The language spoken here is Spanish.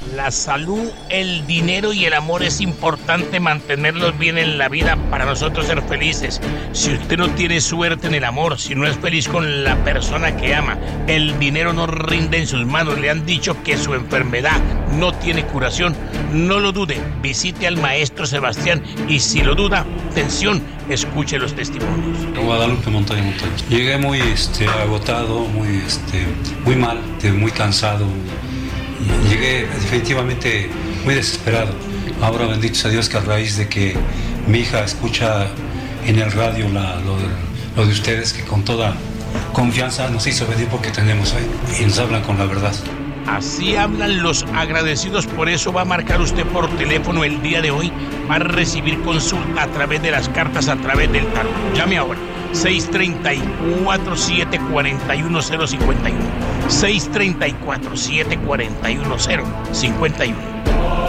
La salud, el dinero y el amor es importante mantenerlos bien en la vida para nosotros ser felices. Si usted no tiene suerte en el amor, si no es feliz con la persona que ama, el dinero no rinde en sus manos, le han dicho que su enfermedad no tiene curación, no lo dude, visite al maestro Sebastián y si lo duda, atención, escuche los testimonios. Guadalupe Montoya. Llegué muy agotado, muy mal, muy cansado. Llegué definitivamente muy desesperado. Ahora bendito sea Dios que a raíz de que mi hija escucha en el radio lo de ustedes, que con toda confianza nos hizo venir porque tenemos ahí y nos hablan con la verdad. Así hablan los agradecidos, por eso va a marcar usted por teléfono el día de hoy, va a recibir consulta a través de las cartas, a través del tarot. Llame ahora, 634-741-051, 634-741-051.